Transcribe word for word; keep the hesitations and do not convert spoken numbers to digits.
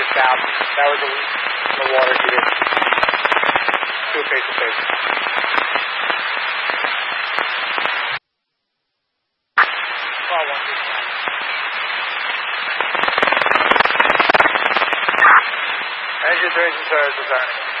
just stopped. That was a leak in the water heater. Do it face to face. Call one. Engine three and service returning.